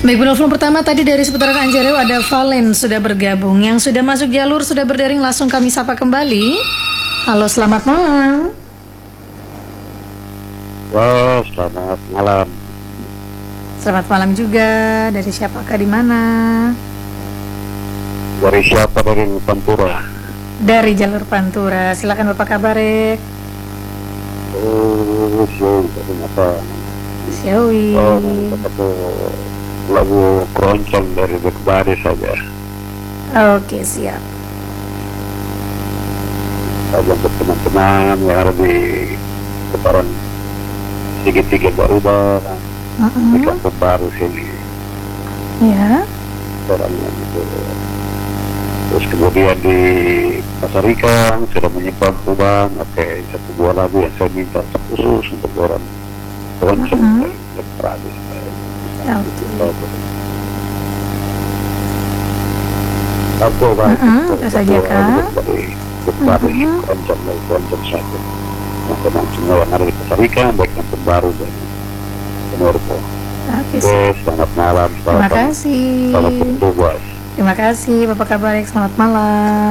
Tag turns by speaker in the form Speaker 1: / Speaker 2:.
Speaker 1: Baik, penelpon pertama tadi dari seputaran Anjareo ada Valen sudah bergabung. Yang sudah masuk jalur, sudah berdaring, langsung kami sapa kembali. Halo, selamat malam.
Speaker 2: Wah, selamat malam.
Speaker 1: Selamat malam juga. Dari siapakah, di mana?
Speaker 2: Dari siapa? Dari Pantura.
Speaker 1: Dari jalur Pantura. Silakan Bapak kabarek.
Speaker 2: Oh, siapa? Ternyata.
Speaker 1: Siawi.
Speaker 2: Oh, satu lagu keroncong dari Bekbari saja.
Speaker 1: Oke, siap.
Speaker 2: Saja untuk teman-teman yang ada di seputaran Segitiga Baruba, di Kampung Baru sini.
Speaker 1: Ya.
Speaker 2: Orang yang itu. Terus kemudian di Pasar Ikan sudah menyimpang Kubang. Oke, satu buah lagu yang saya minta khusus untuk orang keroncong dari Bekbari. Aku
Speaker 1: Apa saja kak?
Speaker 2: Bekbari keroncong dari keroncong satu. Teman semua yang ada di Pasar Ikan, baik Kampung Baru dan Penurpo.
Speaker 1: Oke,
Speaker 2: Selamat malam.
Speaker 1: terima kasih.
Speaker 2: Selamat bertugas.
Speaker 1: Terima kasih Bapak kabarek, selamat malam.